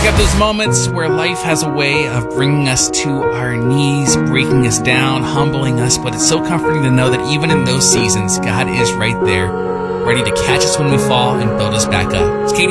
got those moments where life has a way of bringing us to our knees, breaking us down, humbling us, but it's so comforting to know that even in those seasons, God is right there, ready to catch us when we fall and build us back up. It's Katie